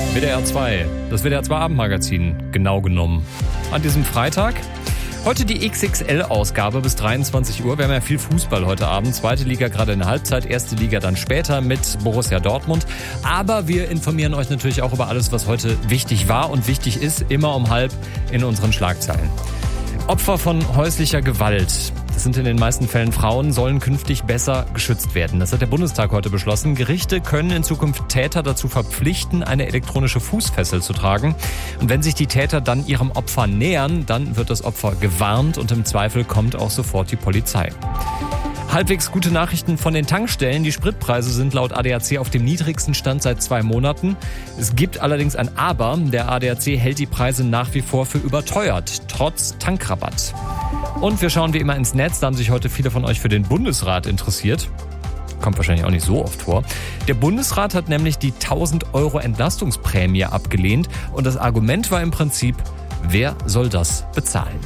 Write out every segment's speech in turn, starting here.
WDR 2, das WDR 2 Abendmagazin, genau genommen. An diesem Freitag. Heute die XXL-Ausgabe bis 23 Uhr. Wir haben ja viel Fußball heute Abend. Zweite Liga gerade in der Halbzeit, erste Liga dann später mit Borussia Dortmund. Aber wir informieren euch natürlich auch über alles, was heute wichtig war und wichtig ist, immer um 12:30 in unseren Schlagzeilen. Opfer von häuslicher Gewalt, das sind in den meisten Fällen Frauen, sollen künftig besser geschützt werden. Das hat der Bundestag heute beschlossen. Gerichte können in Zukunft Täter dazu verpflichten, eine elektronische Fußfessel zu tragen. Und wenn sich die Täter dann ihrem Opfer nähern, dann wird das Opfer gewarnt und im Zweifel kommt auch sofort die Polizei. Halbwegs gute Nachrichten von den Tankstellen. Die Spritpreise sind laut ADAC auf dem niedrigsten Stand seit 2 Monaten. Es gibt allerdings ein Aber. Der ADAC hält die Preise nach wie vor für überteuert, trotz Tankrabatt. Und wir schauen wie immer ins Netz. Da haben sich heute viele von euch für den Bundesrat interessiert. Kommt wahrscheinlich auch nicht so oft vor. Der Bundesrat hat nämlich die 1.000 € Entlastungsprämie abgelehnt. Und das Argument war im Prinzip, wer soll das bezahlen?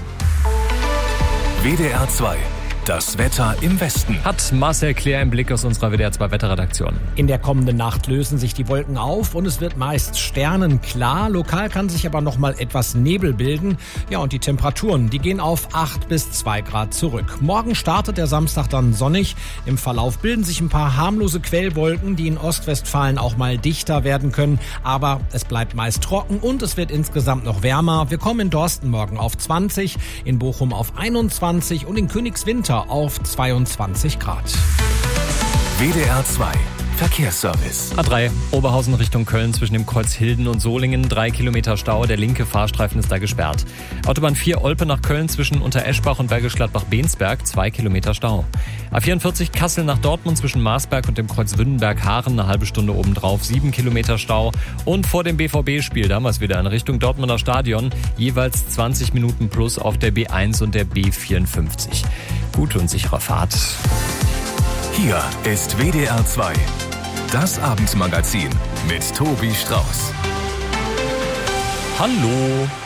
WDR 2. Das Wetter im Westen. Hat Marcel Claire im Blick aus unserer WDR 2 Wetterredaktion. In der kommenden Nacht lösen sich die Wolken auf und es wird meist sternenklar. Lokal kann sich aber noch mal etwas Nebel bilden. Ja, und die Temperaturen, die gehen auf 8 bis 2 Grad zurück. Morgen startet der Samstag dann sonnig. Im Verlauf bilden sich ein paar harmlose Quellwolken, die in Ostwestfalen auch mal dichter werden können. Aber es bleibt meist trocken und es wird insgesamt noch wärmer. Wir kommen in Dorsten morgen auf 20, in Bochum auf 21 und in Königswinter auf 22 Grad. WDR 2 Verkehrsservice. A3 Oberhausen Richtung Köln zwischen dem Kreuz Hilden und Solingen. 3 Kilometer Stau, der linke Fahrstreifen ist da gesperrt. Autobahn 4 Olpe nach Köln zwischen Untereschbach und Bergisch Gladbach-Bensberg. 2 Kilometer Stau. A44 Kassel nach Dortmund zwischen Marsberg und dem Kreuz Wünnenberg-Haaren. Eine halbe Stunde obendrauf. 7 Kilometer Stau. Und vor dem BVB-Spiel, damals wieder in Richtung Dortmunder Stadion, jeweils 20 Minuten plus auf der B1 und der B54. Gute und sichere Fahrt. Hier ist WDR 2. Das Abendmagazin mit Tobi Strauß. Hallo.